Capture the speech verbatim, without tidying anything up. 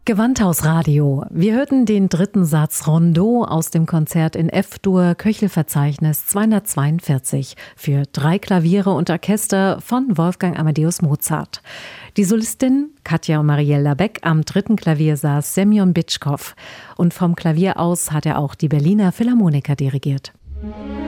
Gewandhausradio. Wir hörten den dritten Satz Rondeau aus dem Konzert in F-Dur Köchelverzeichnis zweihundertzweiundvierzig für drei Klaviere und Orchester von Wolfgang Amadeus Mozart. Die Solistin Katja und Marielle Labec, am dritten Klavier saß Semjon Bitschkow und vom Klavier aus hat er auch die Berliner Philharmoniker dirigiert.